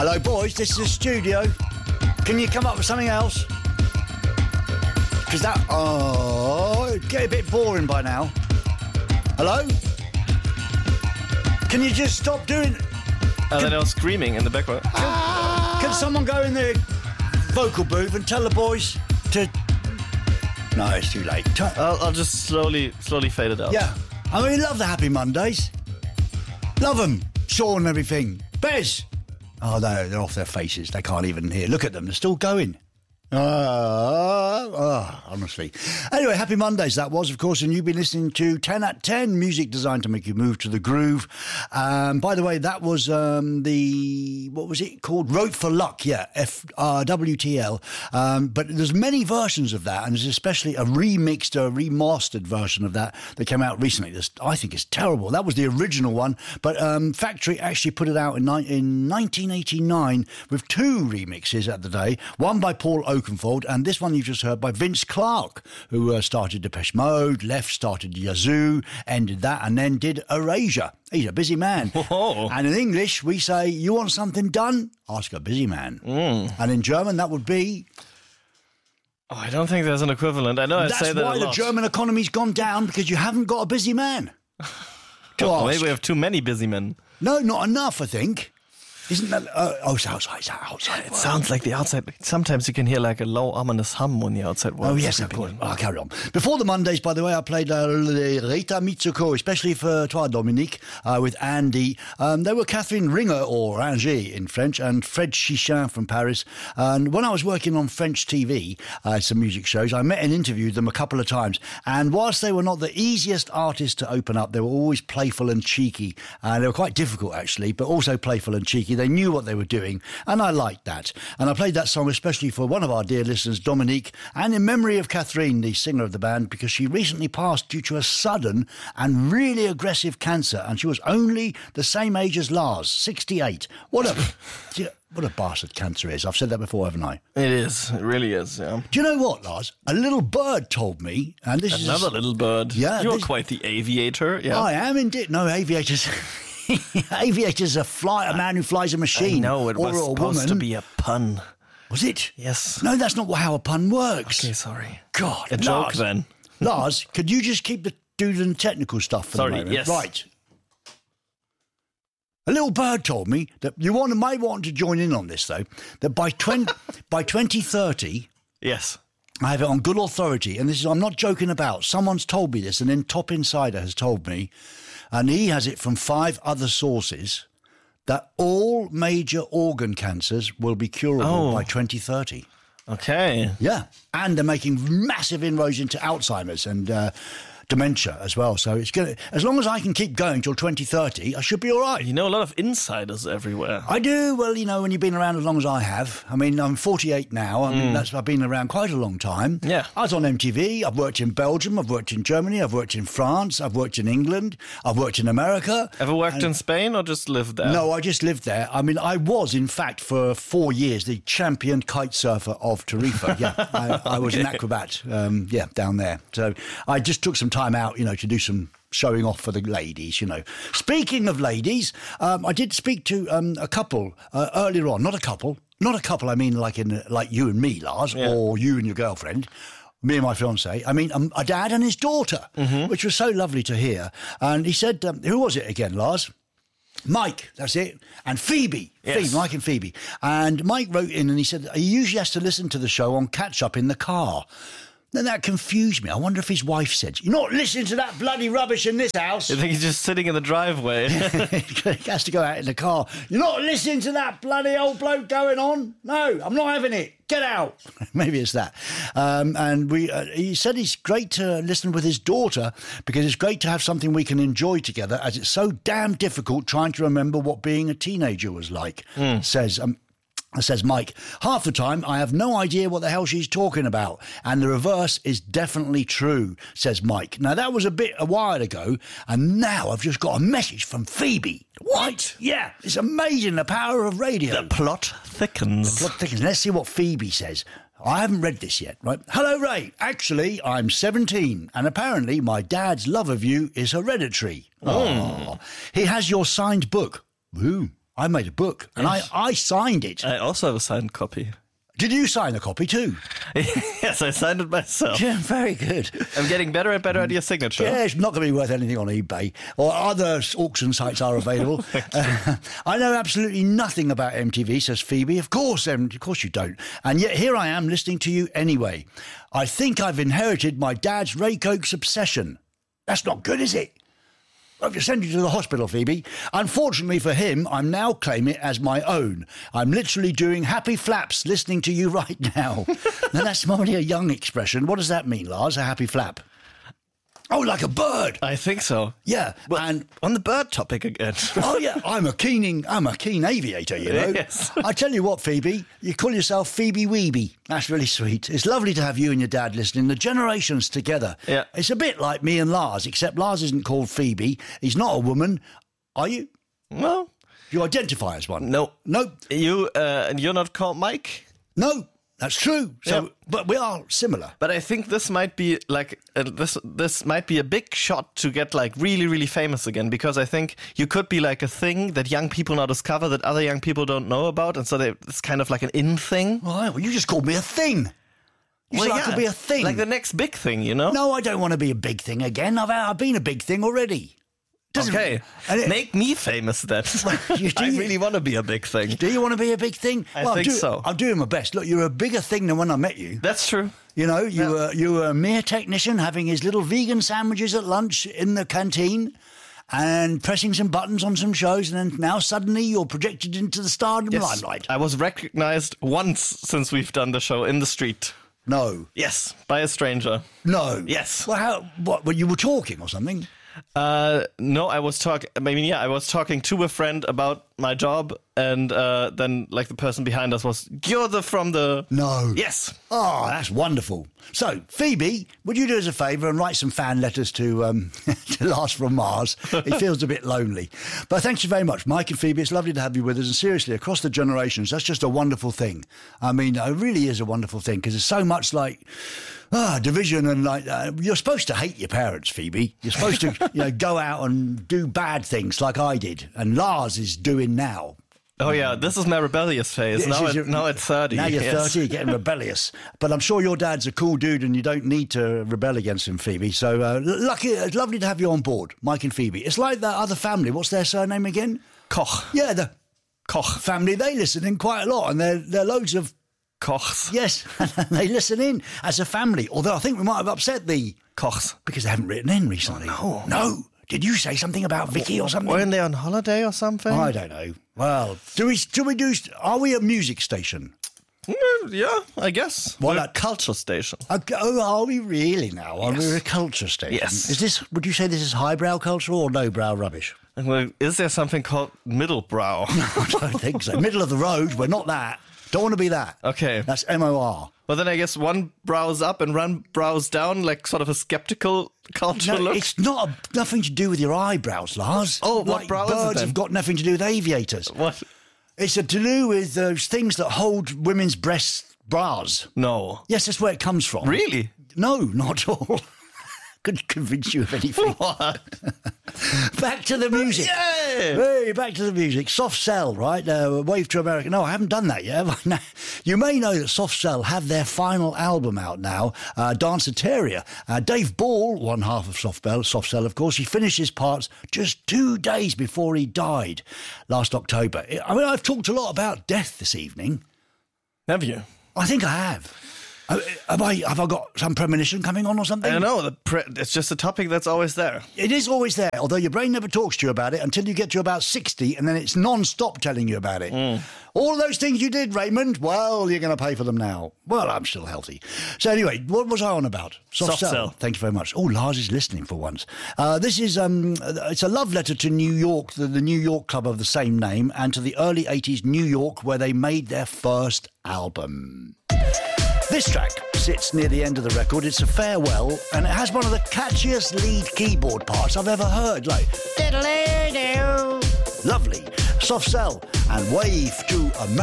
Hello, boys. This is the studio. Can you come up with something else? Because that... Oh, it'd get a bit boring by now. Hello? Can you just stop doing... Then I was screaming in the background. Can someone go in the vocal booth and tell the boys to... No, it's too late. I'll just slowly fade it out. Yeah. I mean, love the Happy Mondays. Love them. Sean and everything. Bez. Oh, no, they're off their faces. They can't even hear. Look at them. They're still going. Honestly. Anyway, Happy Mondays, that was, of course, and you've been listening to 10 at 10, music designed to make you move to the groove. By the way, that was what was it called? Wrote for Luck, yeah, WTL. But there's many versions of that, and there's especially a remixed, a remastered version of that came out recently. I think it's terrible. That was the original one, but Factory actually put it out in 1989 with two remixes at the day, one by Paul Oakenfold, and this one you just heard by Vince Clarke, who started Depeche Mode, started Yazoo, ended that, and then did Erasure. He's a busy man. Whoa. And in English, we say, you want something done? Ask a busy man. And in German, that would be... Oh, I don't think there's an equivalent. I know I say that a lot. That's why the German economy's gone down, because you haven't got a busy man to ask. Maybe we have too many busy men. No, not enough, I think. Isn't that... it's outside. It sounds like the outside... Sometimes you can hear like a low, ominous hum when the outside world. Oh, yes, of course. I'll carry on. Before the Mondays, by the way, I played Rita Mitsuko, especially for toi, Dominique, with Andy. They were Catherine Ringer, or Ringier in French, and Fred Chichin from Paris. And when I was working on French TV, some music shows, I met and interviewed them a couple of times. And whilst they were not the easiest artists to open up, they were always playful and cheeky. They were quite difficult, actually, but also playful and cheeky. They knew what they were doing, and I liked that. And I played that song especially for one of our dear listeners, Dominique, and in memory of Catherine, the singer of the band, because she recently passed due to a sudden and really aggressive cancer, and she was only the same age as Lars, 68. What a bastard cancer is. I've said that before, haven't I? It is. It really is, yeah. Do you know what, Lars? A little bird told me, and this is... Another little bird. Yeah. You're quite the aviator, yeah. I am indeed. No, aviators... Aviator's a man who flies a machine. No, it was supposed to be a pun. Was it? Yes. No, that's not how a pun works. Okay, sorry. God, a joke then. Lars, could you just keep doing the technical stuff for the moment? Yes. Right. A little bird told me that you might want to join in on this, though, that by 2030... Yes. I have it on good authority, and I'm not joking about. Someone's told me this, and then Top Insider has told me, and he has it from 5 other sources, that all major organ cancers will be curable by 2030. Okay. Yeah. And they're making massive inroads into Alzheimer's and dementia as well. So it's going to, as long as I can keep going till 2030, I should be all right. You know a lot of insiders everywhere. I do. Well, you know, when you've been around as long as I have. I mean, I'm 48 now. I mean, I've been around quite a long time. Yeah. I was on MTV. I've worked in Belgium. I've worked in Germany. I've worked in France. I've worked in England. I've worked in America. Ever worked in Spain or just lived there? No, I just lived there. I mean, I was, in fact, for 4 years, the champion kite surfer of Tarifa. Yeah, I was an acrobat, down there. So I just took some time out, you know, to do some showing off for the ladies, you know. Speaking of ladies, I did speak to a couple earlier on. Not a couple, I mean like you and me, Lars, or you and your girlfriend. Me and my fiancée. I mean, a dad and his daughter, which was so lovely to hear. And he said, who was it again, Lars? Mike, that's it. And Phoebe. Yes. Mike and Phoebe. And Mike wrote in and he said he usually has to listen to the show on catch-up in the car. Then that confused me. I wonder if his wife said, "You're not listening to that bloody rubbish in this house." You think he's just sitting in the driveway? He has to go out in the car. "You're not listening to that bloody old bloke going on." "No, I'm not having it. Get out." Maybe it's that. And he said it's great to listen with his daughter because it's great to have something we can enjoy together, as it's so damn difficult trying to remember what being a teenager was like, says Mike. "Half the time, I have no idea what the hell she's talking about. And the reverse is definitely true," says Mike. Now, that was a while ago, and now I've just got a message from Phoebe. What? Yeah, it's amazing, the power of radio. The plot thickens. Let's see what Phoebe says. I haven't read this yet, right? "Hello, Ray. Actually, I'm 17, and apparently my dad's love of you is hereditary. Oh. He has your signed book. Ooh. I made a book, and I signed it. I also have a signed copy. Did you sign a copy too? Yes, I signed it myself. Yeah, very good. I'm getting better and better at your signature. Yeah, it's not going to be worth anything on eBay, or other auction sites are available. I know absolutely nothing about MTV, says Phoebe. Of course you don't. And yet here I am listening to you anyway. I think I've inherited my dad's Ray Cokes obsession. That's not good, is it? I've just sent you to the hospital, Phoebe. Unfortunately for him, I'm now claiming it as my own. I'm literally doing happy flaps listening to you right now. Now, that's normally a young expression. What does that mean, Lars, a happy flap? Oh, like a bird. I think so. Yeah. Well, and on the bird topic again. oh, yeah, I'm a keen aviator, you know. Yes. I tell you what, Phoebe, you call yourself Phoebe Weeby. That's really sweet. It's lovely to have you and your dad listening. The generations together. Yeah. It's a bit like me and Lars, except Lars isn't called Phoebe. He's not a woman. Are you? No. You identify as one? No. No. You're not called Mike? No. That's true. So, Yeah. but we are similar. But I think this might be like this might be a big shot to get like really, really famous again, because I think you could be like a thing that young people now discover that other young people don't know about, and so it's kind of like an in thing. Right, well, you just called me a thing. You said I could be a thing. like the next big thing, you know? No, I don't want to be a big thing again. I've been a big thing already. Okay, make me famous then. I really want to be a big thing. Do you want to be a big thing? I think so. I'm doing my best. Look, you're a bigger thing than when I met you. That's true. You know, you were a mere technician having his little vegan sandwiches at lunch in the canteen and pressing some buttons on some shows, and then now suddenly you're projected into the stardom limelight. I was recognized once since we've done the show in the street. No. Yes, by a stranger. No. Yes. Well, what? Well, you were talking or something? No, I was talking to a friend about my job, and then like the person behind us was, "You're from the..." No. Yes. Oh, that's wonderful. So, Phoebe, would you do us a favour and write some fan letters to Lars from Mars? He feels a bit lonely. But thank you very much, Mike and Phoebe. It's lovely to have you with us. And seriously, across the generations, that's just a wonderful thing. I mean, it really is a wonderful thing, because there's so much like division, and like you're supposed to hate your parents, Phoebe. You're supposed to go out and do bad things like I did, and Lars is doing now. Oh yeah, this is my rebellious phase. Now at 30. Now you're yes. 30, you're getting rebellious. But I'm sure your dad's a cool dude and you don't need to rebel against him, Phoebe. So it's lovely to have you on board, Mike and Phoebe. It's like that other family. What's their surname again? Koch. Yeah, the Koch family. They listen in quite a lot, and they're loads of Kochs. Yes, they listen in as a family. Although I think we might have upset the Kochs because they haven't written in recently. Oh, no. Did you say something about Vicky or something? Weren't they on holiday or something? I don't know. Well, are we a music station? Yeah, I guess. Well, we're a culture station. Oh, are we really now? Are Yes. we a culture station? Yes. Would you say this is highbrow culture or lowbrow rubbish? Well, is there something called middle brow? I don't think so. Middle of the road, we're not that. Don't want to be that. Okay. That's MOR. Well, then I guess one brow's up and one brow's down, like sort of a skeptical culture No, look. it's nothing to do with your eyebrows, Lars. Oh, what like brow is it birds then? have got nothing to do with aviators. What? It's to do with those things that hold women's breast bras. No. Yes, that's where it comes from. Really? No, not at all. Couldn't convince you of anything. What? Back to the music. Yeah. Hey, back to the music. Soft Cell, right? Wave to America. No, I haven't done that yet. Have I? No. You may know that Soft Cell have their final album out now, Danceteria. Dave Ball, one half of Soft Cell, of course, he finished his parts just 2 days before he died last October. I mean, I've talked a lot about death this evening. Have you? I think I have. Have I got some premonition coming on or something? I don't know. It's just a topic that's always there. It is always there, although your brain never talks to you about it until you get to about 60, and then it's non-stop telling you about it. All of those things you did, Raymond, well, you're going to pay for them now. Well, I'm still healthy. So anyway, what was I on about? Soft Cell. Thank you very much. Oh, Lars is listening for once. This is it's a love letter to New York, the New York club of the same name, and to the early 80s New York, where they made their first album. This track sits near the end of the record. It's a farewell, and it has one of the catchiest lead keyboard parts I've ever heard. Like, diddle-doo. Lovely. Soft Cell and Wave to America.